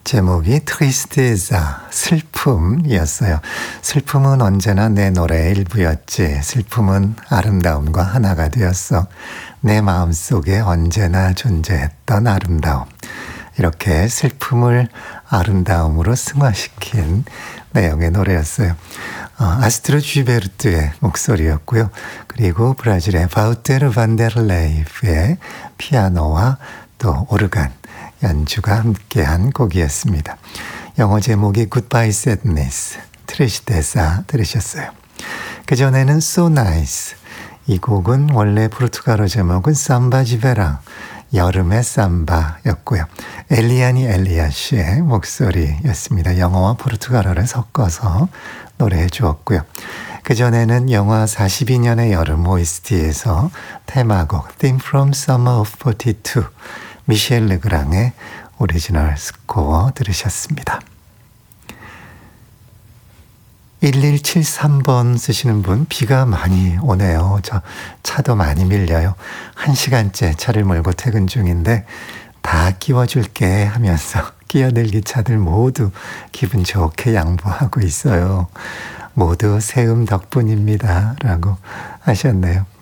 제목이 트리스테자, 슬픔이었어요. 슬픔은 언제나 내 노래의 일부였지. 슬픔은 아름다움과 하나가 되었어. 내 마음속에 언제나 존재했던 아름다움. 이렇게 슬픔을 아름다움으로 승화시킨 내용의 노래였어요. 아스트로 쥐베르트의 목소리였고요. 그리고 브라질의 바우테르 반데르레이프의 피아노와 또 오르간 연주가 함께한 곡이었습니다. 영어 제목이 Goodbye Sadness, 트리스테사 들으셨어요. 그전에는 So Nice, 이 곡은 원래 포르투갈어 제목은 삼바 지베라, 여름의 삼바였고요. 엘리아니 엘리아시의 목소리였습니다. 영어와 포르투갈어를 섞어서 노래해 주었고요. 그전에는 영화 42년의 여름 OST에서 테마곡 Theme from Summer of 42, 미셸 르그랑의 오리지널 스코어 들으셨습니다. 1173번 쓰시는 분, 비가 많이 오네요. 저 차도 많이 밀려요. 1시간째 차를 몰고 퇴근 중인데 다 끼워줄게 하면서 끼어들기 차들 모두 기분 좋게 양보하고 있어요. 모두 세음 덕분입니다. 라고 하셨네요.